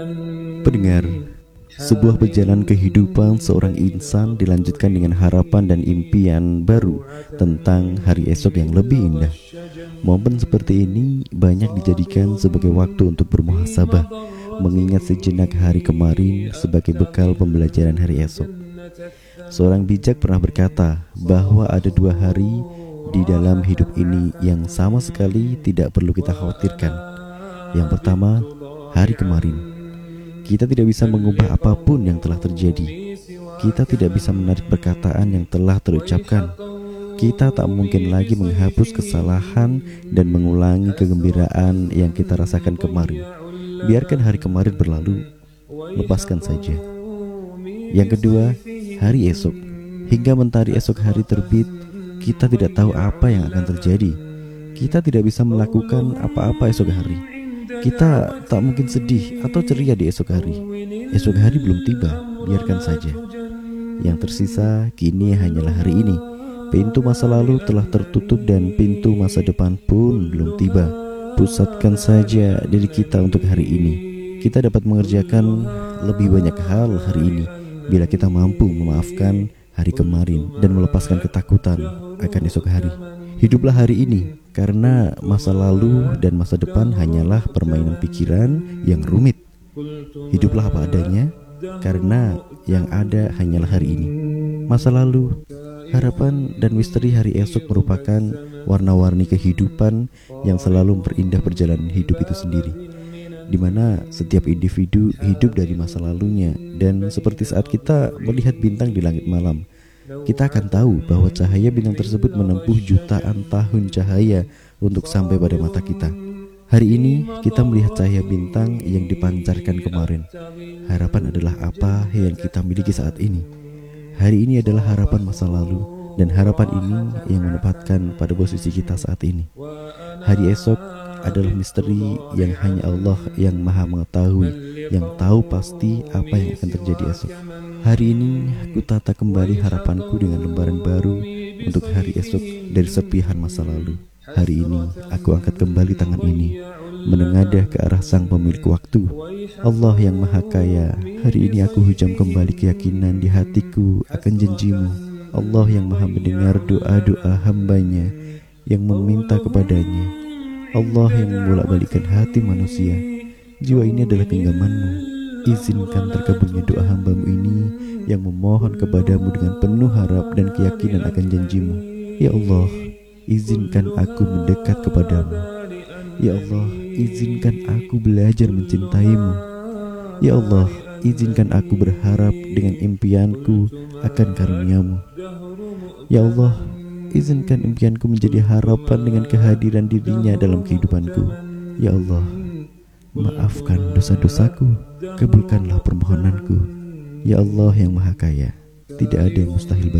Pendengar, sebuah perjalanan kehidupan seorang insan dilanjutkan dengan harapan dan impian baru tentang hari esok yang lebih indah. Momen seperti ini banyak dijadikan sebagai waktu untuk bermuhasabah, mengingat sejenak hari kemarin sebagai bekal pembelajaran hari esok. Seorang bijak pernah berkata bahwa ada 2 hari di dalam hidup ini yang sama sekali tidak perlu kita khawatirkan. Yang pertama, hari kemarin. Kita tidak bisa mengubah apapun yang telah terjadi. Kita tidak bisa menarik perkataan yang telah terucapkan. Kita tak mungkin lagi menghapus kesalahan dan mengulangi kegembiraan yang kita rasakan kemarin. Biarkan hari kemarin berlalu, lepaskan saja. Yang kedua, hari esok. Hingga mentari esok hari terbit, kita tidak tahu apa yang akan terjadi. Kita tidak bisa melakukan apa-apa esok hari. Kita tak mungkin sedih atau ceria di esok hari. Esok hari belum tiba, biarkan saja. Yang tersisa kini hanyalah hari ini. Pintu masa lalu telah tertutup dan pintu masa depan pun belum tiba. Pusatkan saja diri kita untuk hari ini. Kita dapat mengerjakan lebih banyak hal hari ini bila kita mampu memaafkan hari kemarin dan melepaskan ketakutan akan esok hari. Hiduplah hari ini, karena masa lalu dan masa depan hanyalah permainan pikiran yang rumit. Hiduplah apa adanya, karena yang ada hanyalah hari ini. Masa lalu, harapan dan misteri hari esok merupakan warna-warni kehidupan yang selalu memperindah perjalanan hidup itu sendiri, di mana setiap individu hidup dari masa lalunya. Dan seperti saat kita melihat bintang di langit malam, kita akan tahu bahwa cahaya bintang tersebut menempuh jutaan tahun cahaya untuk sampai pada mata kita. Hari ini kita melihat cahaya bintang yang dipancarkan kemarin. Harapan adalah apa yang kita miliki saat ini. Hari ini adalah harapan masa lalu, dan harapan ini yang menempatkan pada posisi kita saat ini. Hari esok adalah misteri yang hanya Allah yang maha mengetahui, yang tahu pasti apa yang akan terjadi esok. Hari ini aku tata kembali harapanku dengan lembaran baru untuk hari esok dari serpihan masa lalu. Hari ini aku angkat kembali tangan ini, menengadah ke arah sang pemilik waktu, Allah yang maha kaya. Hari ini aku hujam kembali keyakinan di hatiku akan janjimu, Allah yang maha mendengar doa-doa hambanya yang meminta kepadanya, Allah yang membolak-balikkan hati manusia. Jiwa ini adalah genggamanmu. Izinkan terkabulnya doa hambamu ini yang memohon kepadamu dengan penuh harap dan keyakinan akan janjimu. Ya Allah, izinkan aku mendekat kepadamu. Ya Allah, izinkan aku belajar mencintaimu. Ya Allah, izinkan aku berharap dengan impianku akan karuniamu. Ya Allah, izinkan impianku menjadi harapan dengan kehadiran dirinya dalam kehidupanku. Ya Allah, maafkan dosa-dosaku, kabulkanlah permohonanku. Ya Allah yang maha kaya, tidak ada yang mustahil bagi